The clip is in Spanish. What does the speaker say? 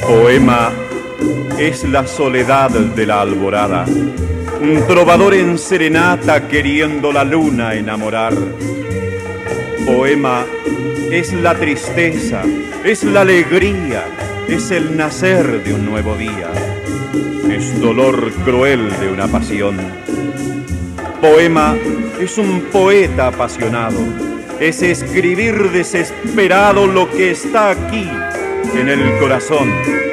Poema es la soledad de la alborada, un trovador en serenata queriendo la luna enamorar. Poema es la tristeza, es la alegría, es el nacer de un nuevo día, es dolor cruel de una pasión. Poema es un poeta apasionado, es escribir desesperado lo que está aquí en el corazón.